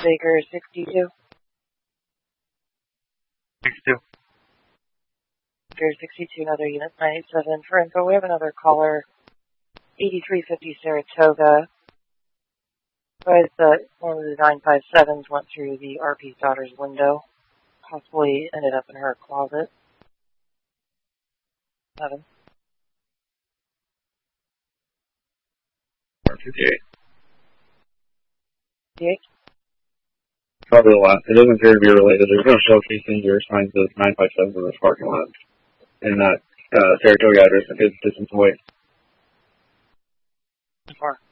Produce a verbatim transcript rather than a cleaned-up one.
Baker sixty-two. sixty-two. Baker sixty-two, another unit nine eight seven. For info, we have another caller, eighty-three fifty Saratoga. But the, one of the nine five sevens went through the R P's daughter's window. Possibly ended up in her closet. Seven. fifty-eight. fifty-eight? Probably the last. It doesn't appear to be related. There's no showcasing or signs of nine five seven in this parking lot. And that uh, Saratoga address is distance away. Four.